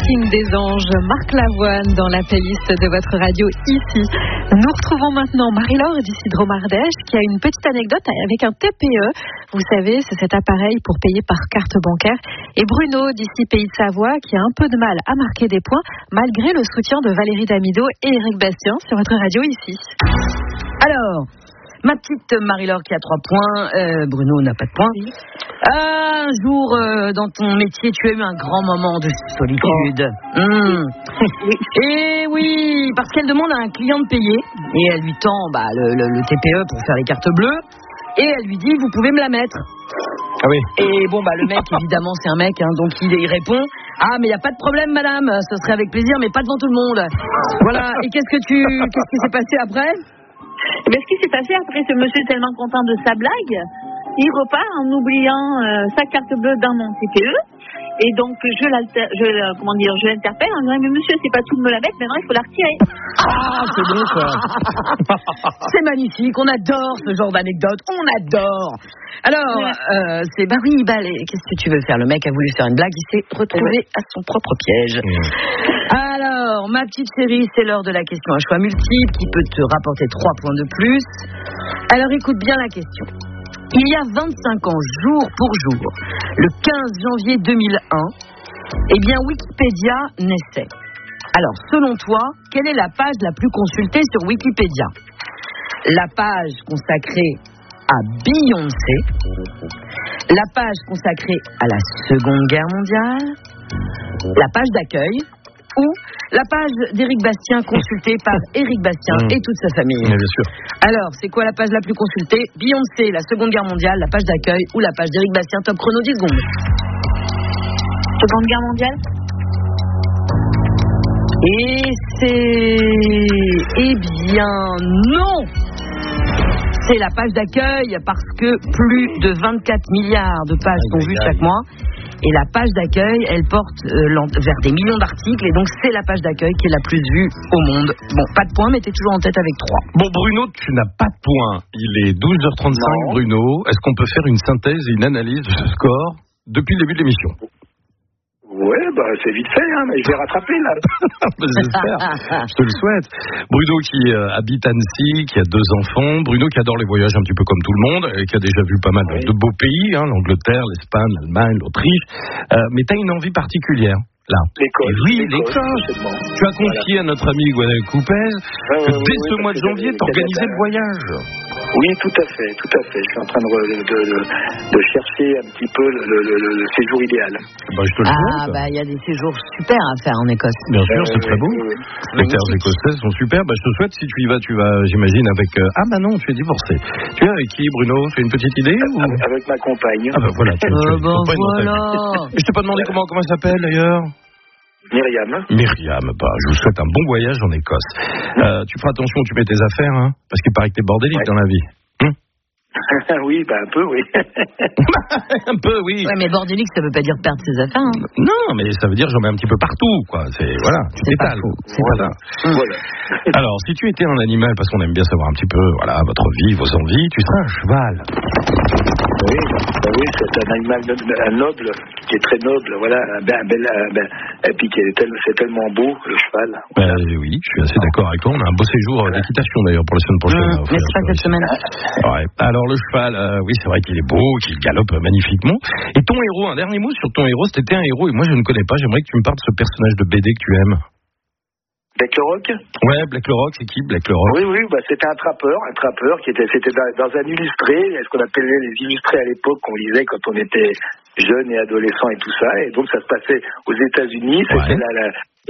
King des Anges, Marc Lavoine dans la playlist de votre radio ici. Nous retrouvons maintenant Marie-Laure d'ici Dromardèche qui a une petite anecdote avec un TPE. Vous savez, c'est cet appareil pour payer par carte bancaire. Et Bruno d'ici Pays de Savoie qui a un peu de mal à marquer des points malgré le soutien de Valérie Damido et Éric Bastien sur votre radio ici. Alors, ma petite Marie-Laure qui a 3 points, Bruno n'a pas de points. Oui. Un jour, dans ton métier, tu as eu un grand moment de solitude. Et oui, parce qu'elle demande à un client de payer, et elle lui tend le TPE pour faire les cartes bleues, et elle lui dit, vous pouvez me la mettre. Ah oui. Et bon, le mec, évidemment, c'est un mec, donc il répond, ah, mais il n'y a pas de problème, madame, ce serait avec plaisir, mais pas devant tout le monde. Voilà, et qu'est-ce qui s'est passé après ? Mais ce qui s'est passé après, ce monsieur est tellement content de sa blague, il repart en oubliant sa carte bleue dans mon TPE. Et donc, je l'interpelle en disant, mais monsieur, c'est pas tout de me la mettre, maintenant il faut la retirer. Ah, c'est bon, ça. C'est magnifique, on adore ce genre d'anecdote, on adore. Alors, qu'est-ce que tu veux faire ? Le mec a voulu faire une blague, il s'est retrouvé à son propre piège. Alors, ma petite chérie, c'est l'heure de la question à choix multiple qui peut te rapporter 3 points de plus. Alors, écoute bien la question. Il y a 25 ans, jour pour jour, le 15 janvier 2001, Wikipédia naissait. Alors, selon toi, quelle est la page la plus consultée sur Wikipédia ? La page consacrée à Beyoncé, la page consacrée à la Seconde Guerre mondiale, la page d'accueil ou la page d'Éric Bastien consultée par Éric Bastien et toute sa famille. Bien sûr. Alors, c'est quoi la page la plus consultée ? Beyoncé, la Seconde Guerre mondiale, la page d'accueil ou la page d'Éric Bastien ? Top chrono 10 secondes. Seconde Guerre mondiale ? Eh bien, non ! C'est la page d'accueil parce que plus de 24 milliards de pages sont vues chaque mois. Et la page d'accueil, elle porte vers des millions d'articles. Et donc, c'est la page d'accueil qui est la plus vue au monde. Bon, pas de points, mais t'es toujours en tête avec 3. Bon, Bruno, tu n'as pas de points. Il est 12h35, non. Bruno. Est-ce qu'on peut faire une synthèse et une analyse de ce score depuis le début de l'émission ? Ouais, c'est vite fait, mais je vais rattraper, là. J'espère, je te le souhaite. Bruno qui habite Annecy, qui a 2 enfants. Bruno qui adore les voyages un petit peu comme tout le monde, et qui a déjà vu pas mal de beaux pays, l'Angleterre, l'Espagne, l'Allemagne, l'Autriche. Mais tu as une envie particulière, là. L'Écosse. Oui, l'Écosse. Tu as confié à notre ami Gwenaël Coupez que dès ce mois de janvier, t'organisais le voyage. Oui, tout à fait. Je suis en train de chercher un petit peu le séjour idéal. Je te le souhaite. Il y a des séjours super à faire en Écosse. Bien sûr, c'est très beau. Les terres écossaises sont super. Je te souhaite, si tu y vas, j'imagine, avec... non, tu es divorcé. Tu es avec qui, Bruno ? Tu as une petite idée ou... Avec ma compagne. Voilà. Voilà. Je t'ai pas demandé comment elle s'appelle, d'ailleurs ? Myriam, je vous souhaite un bon voyage en Écosse. Tu feras attention, tu mets tes affaires, parce qu'il paraît que t'es bordélique dans la vie. Oui, un peu, oui. Un peu, oui. Ouais, mais bordélique, ça veut pas dire perdre ses affaires. Non, mais ça veut dire j'en mets un petit peu partout, quoi. Tu t'étales. Voilà. Alors, si tu étais un animal, parce qu'on aime bien savoir un petit peu, votre vie, vos envies, tu serais un cheval. Oui, c'est un animal noble, qui est très noble, voilà, et puis c'est tellement beau, le cheval. Oui, je suis assez d'accord avec toi. On a un beau séjour d'équitation d'ailleurs pour la semaine prochaine. Mais c'est pas cette semaine. Ouais. Alors le cheval, oui, c'est vrai qu'il est beau, qu'il galope magnifiquement. Et ton héros, un dernier mot sur ton héros, c'était un héros, et moi je ne connais pas, j'aimerais que tu me parles de ce personnage de BD que tu aimes. Black le Rock ? Ouais, Black le Rock, c'est qui Black le Rock ? Oui, c'était un trappeur c'était dans un illustré, ce qu'on appelait les illustrés à l'époque, qu'on lisait quand on était jeune et adolescent et tout ça, et donc ça se passait aux États-Unis, c'était